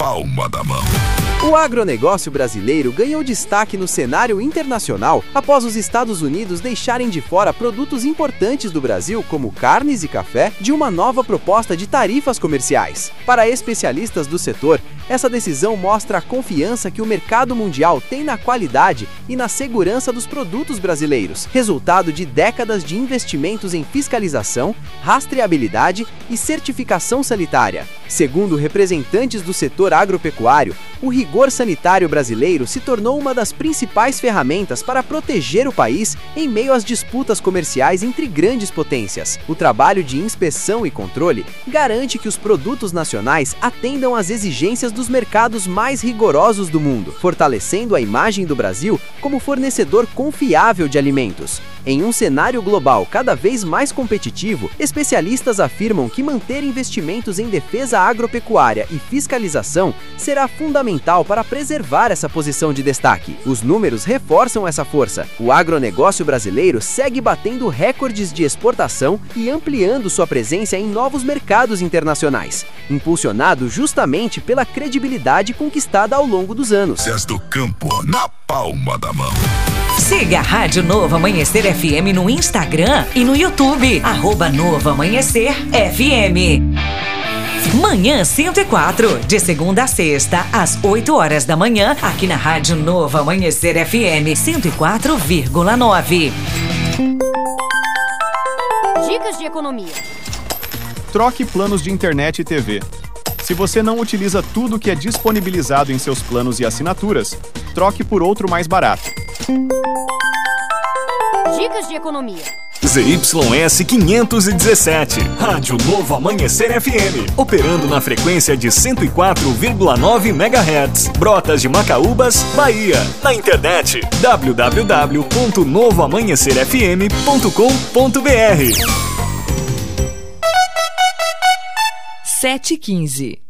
palma da mão. O agronegócio brasileiro ganhou destaque no cenário internacional após os Estados Unidos deixarem de fora produtos importantes do Brasil, como carnes e café, de uma nova proposta de tarifas comerciais. Para especialistas do setor, essa decisão mostra a confiança que o mercado mundial tem na qualidade e na segurança dos produtos brasileiros, resultado de décadas de investimentos em fiscalização, rastreabilidade e certificação sanitária. Segundo representantes do setor agropecuário, o rigor sanitário brasileiro se tornou uma das principais ferramentas para proteger o país em meio às disputas comerciais entre grandes potências. O trabalho de inspeção e controle garante que os produtos nacionais atendam às exigências dos mercados mais rigorosos do mundo, fortalecendo a imagem do Brasil como fornecedor confiável de alimentos. Em um cenário global cada vez mais competitivo, especialistas afirmam que manter investimentos em defesa agropecuária e fiscalização será fundamental para preservar essa posição de destaque. Os números reforçam essa força. O agronegócio brasileiro segue batendo recordes de exportação e ampliando sua presença em novos mercados internacionais, impulsionado justamente pela credibilidade conquistada ao longo dos anos. Cés do Campo, na palma da mão. Siga a Rádio Novo Amanhecer FM no Instagram e no YouTube, @Novo Amanhecer FM. Manhã 104, de segunda a sexta, às 8 horas da manhã, aqui na Rádio Novo Amanhecer FM 104,9. Dicas de economia. Troque planos de internet e TV. Se você não utiliza tudo que é disponibilizado em seus planos e assinaturas, troque por outro mais barato. Dicas de economia. ZYS 517, Rádio Novo Amanhecer FM, operando na frequência de 104,9 MHz, Brotas de Macaúbas, Bahia. Na internet, www.novoamanhecerfm.com.br. 7h15.